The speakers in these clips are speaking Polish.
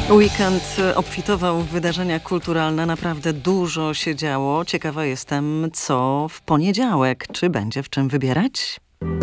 Weekend obfitował w wydarzenia kulturalne, naprawdę dużo się działo. Ciekawa jestem, co w poniedziałek. Czy będzie w czym wybierać?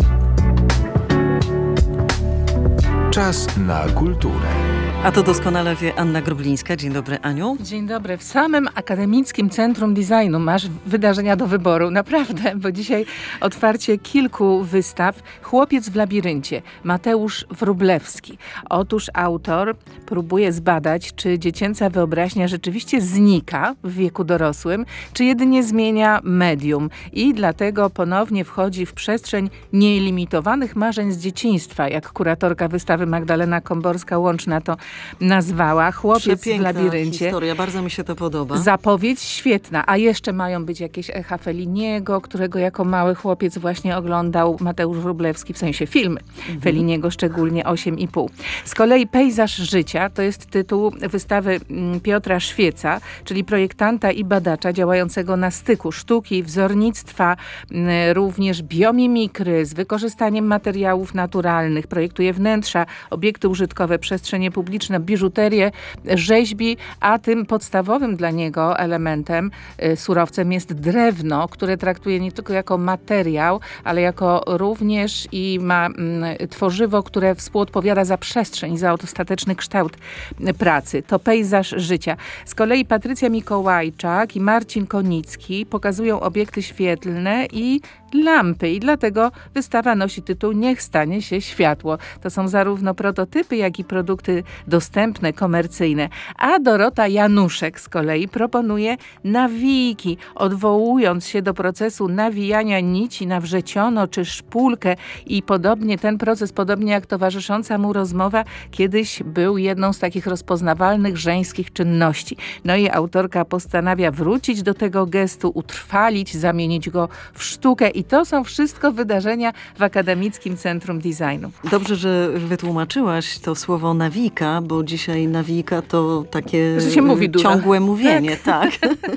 Czas na kulturę. A to doskonale wie Anna Grublińska. Dzień dobry, Aniu. Dzień dobry. W samym Akademickim Centrum Designu masz wydarzenia do wyboru. Naprawdę, bo dzisiaj otwarcie kilku wystaw. Chłopiec w labiryncie. Mateusz Wróblewski. Otóż autor próbuje zbadać, czy dziecięca wyobraźnia rzeczywiście znika w wieku dorosłym, czy jedynie zmienia medium. I dlatego ponownie wchodzi w przestrzeń nielimitowanych marzeń z dzieciństwa, jak kuratorka wystawy Magdalena Komborska-Łączna to nazwała. Chłopiec w labiryncie. Historia, bardzo mi się to podoba. Zapowiedź świetna, a jeszcze mają być jakieś echa Felliniego, którego jako mały chłopiec właśnie oglądał Mateusz Wróblewski, w sensie filmy Felliniego, szczególnie 8,5. Z kolei Pejzaż życia to jest tytuł wystawy Piotra Szwieca, czyli projektanta i badacza działającego na styku sztuki, wzornictwa, również biomimikry z wykorzystaniem materiałów naturalnych. Projektuje wnętrza, obiekty użytkowe, przestrzenie publiczne, biżuterię, rzeźbi, a tym podstawowym dla niego elementem, surowcem jest drewno, które traktuje nie tylko jako materiał, ale jako również i ma tworzywo, które współodpowiada za przestrzeń, za ostateczny kształt pracy. To Pejzaż życia. Z kolei Patrycja Mikołajczak i Marcin Konicki pokazują obiekty świetlne i lampy i dlatego wystawa nosi tytuł Niech stanie się światło. To są zarówno prototypy, jak i produkty dostępne, komercyjne. A Dorota Januszek z kolei proponuje nawijki, odwołując się do procesu nawijania nici na wrzeciono czy szpulkę i podobnie ten proces, podobnie jak towarzysząca mu rozmowa, kiedyś był jedną z takich rozpoznawalnych żeńskich czynności. No i autorka postanawia wrócić do tego gestu, utrwalić, zamienić go w sztukę i to są wszystko wydarzenia w Akademickim Centrum Designu. Dobrze, że wytłumaczyłaś to słowo nawijka, bo dzisiaj nawijka to takie że się mówi ciągłe mówienie. Tak.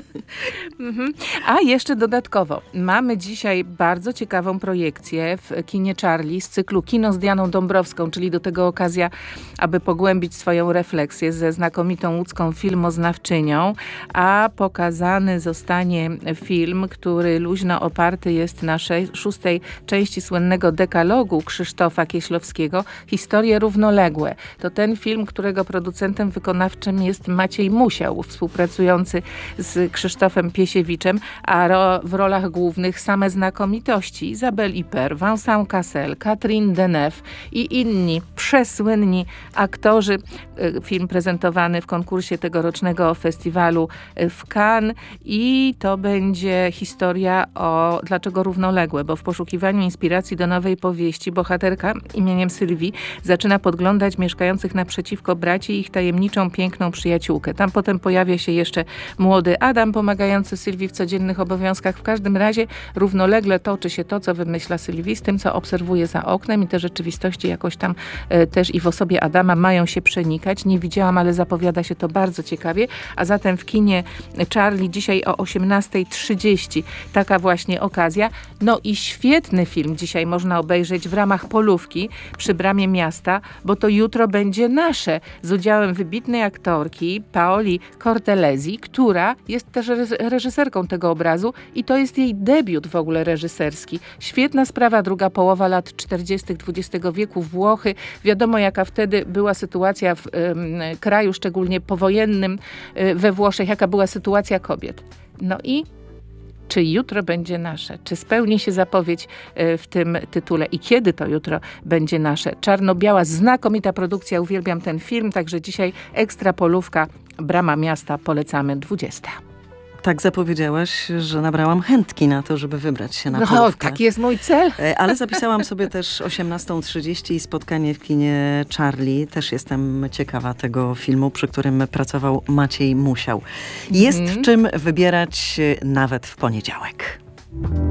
A jeszcze dodatkowo mamy dzisiaj bardzo ciekawą projekcję w kinie Charlie z cyklu Kino z Dianą Dąbrowską, czyli do tego okazja, aby pogłębić swoją refleksję ze znakomitą łódzką filmoznawczynią, a pokazany zostanie film, który luźno oparty jest na szóstej części słynnego dekalogu Krzysztofa Kieślowskiego, Historie równoległe. To ten film, którego producentem wykonawczym jest Maciej Musiał, współpracujący z Krzysztofem Piesiewiczem, a w rolach głównych same znakomitości. Isabelle Huppert, Vincent Cassel, Catherine Deneuve i inni przesłynni aktorzy. Film prezentowany w konkursie tegorocznego festiwalu w Cannes i to będzie historia o dlaczego równoległe, bo w poszukiwaniu inspiracji do nowej powieści bohaterka imieniem Sylwii zaczyna podglądać mieszkających naprzeciwko braci i ich tajemniczą, piękną przyjaciółkę. Tam potem pojawia się jeszcze młody Adam pomagający Sylwii w codziennych obowiązkach. W każdym razie równolegle toczy się to, co wymyśla Sylwii z tym, co obserwuje za oknem i te rzeczywistości jakoś tam też i w osobie Adama mają się przenikać. Nie widziałam, ale zapowiada się to bardzo ciekawie. A zatem w kinie Charlie dzisiaj o 18:30 taka właśnie okazja. No i świetny film dzisiaj można obejrzeć w ramach polówki przy Bramie Miasta, bo to Jutro będzie nasze z udziałem wybitnej aktorki Paoli Cortelesi, która jest też reżyserką tego obrazu i to jest jej debiut w ogóle reżyserski. Świetna sprawa, druga połowa lat 40. XX wieku, Włochy. Wiadomo, jaka wtedy była sytuacja w kraju, szczególnie powojennym we Włoszech, jaka była sytuacja kobiet. No i czy jutro będzie nasze? Czy spełni się zapowiedź w tym tytule? I kiedy to jutro będzie nasze? Czarno-biała, znakomita produkcja. Uwielbiam ten film. Także dzisiaj ekstra polówka Brama Miasta. Polecamy 20. Tak zapowiedziałaś, że nabrałam chętki na to, żeby wybrać się na polówkę. No, taki jest mój cel. Ale zapisałam sobie też 18:30 i spotkanie w kinie Charlie. Też jestem ciekawa tego filmu, przy którym pracował Maciej Musiał. Jest w czym wybierać nawet w poniedziałek.